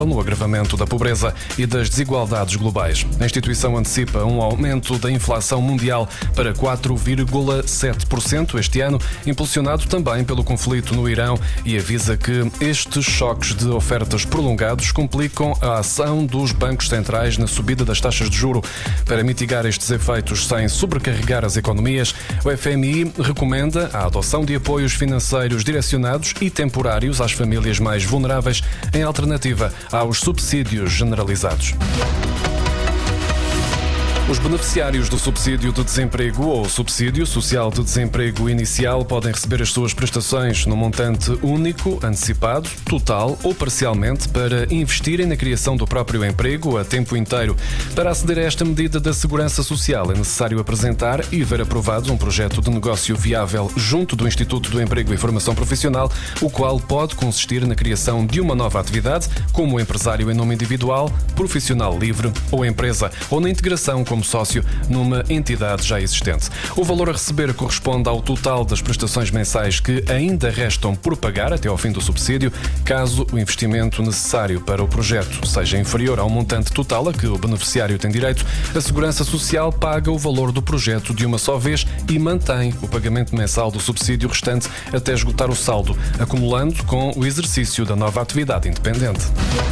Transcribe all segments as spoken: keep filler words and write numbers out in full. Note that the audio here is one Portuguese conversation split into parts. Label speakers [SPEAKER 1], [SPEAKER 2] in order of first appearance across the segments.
[SPEAKER 1] no agravamento da pobreza e das desigualdades globais. A instituição antecipa um aumento da inflação mundial para quatro vírgula sete por cento este ano, impulsionado também pelo conflito no Irão, e avisa que estes choques de ofertas prolongados complicam a ação dos bancos centrais na subida das taxas de juro. Para mitigar estes efeitos sem sobrecarregar as economias, o F M I recomenda a adoção de apoios financeiros direcionados e temporários às famílias mais vulneráveis, em alternativa aos subsídios generalizados. Os beneficiários do subsídio de desemprego ou subsídio social de desemprego inicial podem receber as suas prestações no montante único, antecipado, total ou parcialmente para investirem na criação do próprio emprego a tempo inteiro. Para aceder a esta medida da Segurança Social é necessário apresentar e ver aprovado um projeto de negócio viável junto do Instituto do Emprego e Formação Profissional, o qual pode consistir na criação de uma nova atividade, como empresário em nome individual, profissional livre ou empresa, ou na integração como sócio numa entidade já existente. O valor a receber corresponde ao total das prestações mensais que ainda restam por pagar até ao fim do subsídio, caso o investimento necessário para o projeto seja inferior ao montante total a que o beneficiário tem direito. A Segurança Social paga o valor do projeto de uma só vez e mantém o pagamento mensal do subsídio restante até esgotar o saldo, acumulando com o exercício da nova atividade independente.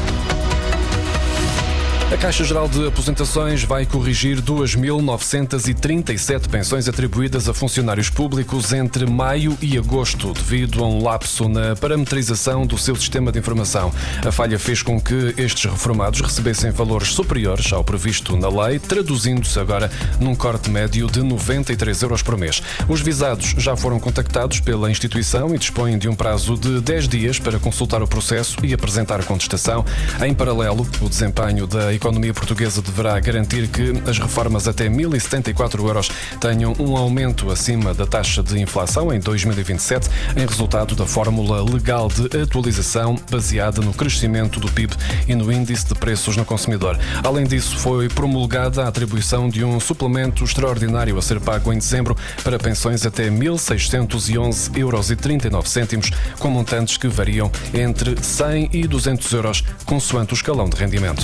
[SPEAKER 1] A Caixa Geral de Aposentações vai corrigir duas mil novecentas e trinta e sete pensões atribuídas a funcionários públicos entre maio e agosto, devido a um lapso na parametrização do seu sistema de informação. A falha fez com que estes reformados recebessem valores superiores ao previsto na lei, traduzindo-se agora num corte médio de noventa e três euros por mês. Os visados já foram contactados pela instituição e dispõem de um prazo de dez dias para consultar o processo e apresentar contestação. Em paralelo, o desempenho da A economia portuguesa deverá garantir que as reformas até mil e setenta e quatro euros tenham um aumento acima da taxa de inflação em dois mil e vinte e sete, em resultado da fórmula legal de atualização baseada no crescimento do P I B e no índice de preços no consumidor. Além disso, foi promulgada a atribuição de um suplemento extraordinário a ser pago em dezembro para pensões até mil seiscentos e onze euros e trinta e nove cêntimos, com montantes que variam entre cem e duzentos euros, consoante o escalão de rendimento.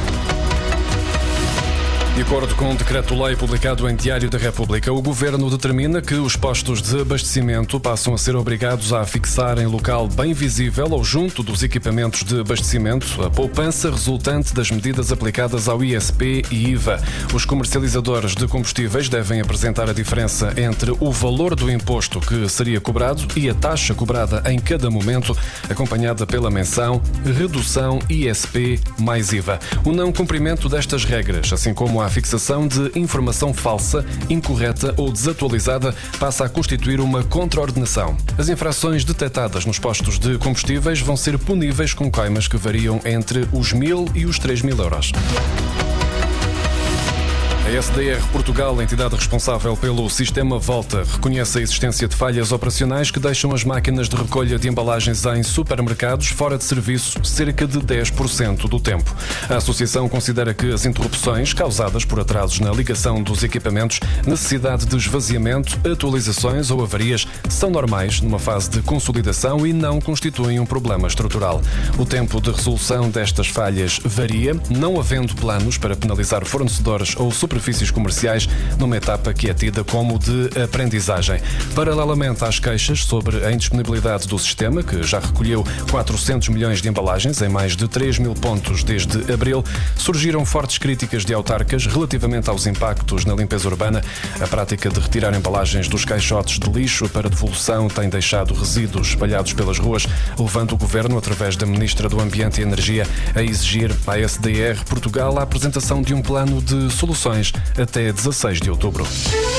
[SPEAKER 1] De acordo com um decreto-lei publicado em Diário da República, o Governo determina que os postos de abastecimento passam a ser obrigados a fixar em local bem visível ou junto dos equipamentos de abastecimento a poupança resultante das medidas aplicadas ao I S P e I V A. Os comercializadores de combustíveis devem apresentar a diferença entre o valor do imposto que seria cobrado e a taxa cobrada em cada momento, acompanhada pela menção redução I S P mais I V A. O não cumprimento destas regras, assim como a fixação de informação falsa, incorreta ou desatualizada, passa a constituir uma contraordenação. As infrações detectadas nos postos de combustíveis vão ser puníveis com coimas que variam entre os mil e os três mil euros. A S D R Portugal, entidade responsável pelo sistema Volta, reconhece a existência de falhas operacionais que deixam as máquinas de recolha de embalagens em supermercados fora de serviço cerca de dez por cento do tempo. A associação considera que as interrupções causadas por atrasos na ligação dos equipamentos, necessidade de esvaziamento, atualizações ou avarias são normais numa fase de consolidação e não constituem um problema estrutural. O tempo de resolução destas falhas varia, não havendo planos para penalizar fornecedores ou superfícies comerciais numa etapa que é tida como de aprendizagem. Paralelamente às queixas sobre a indisponibilidade do sistema, que já recolheu quatrocentos milhões de embalagens em mais de três mil pontos desde abril, surgiram fortes críticas de autarcas relativamente aos impactos na limpeza urbana. A prática de retirar embalagens dos caixotes de lixo para devolução tem deixado resíduos espalhados pelas ruas, levando o Governo, através da Ministra do Ambiente e Energia, a exigir à S D R Portugal a apresentação de um plano de soluções até dezasseis de outubro.